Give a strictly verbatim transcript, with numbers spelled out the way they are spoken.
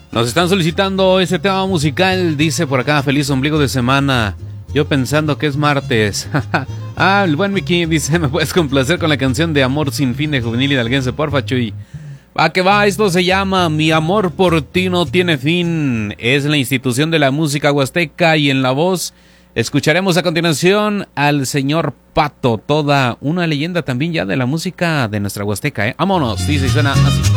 Nos están solicitando ese tema musical, dice por acá, feliz ombligo de semana. Yo pensando que es martes. Ah, el buen Mickey dice, ¿me puedes complacer con la canción de Amor sin fin de Juvenil Hidalguense, porfa, Chuy? Va que va, esto se llama Mi amor por ti no tiene fin. Es la institución de la música huasteca y en la voz escucharemos a continuación al señor Pato, toda una leyenda también ya de la música de nuestra huasteca, ¿eh? Vámonos, dice y suena así.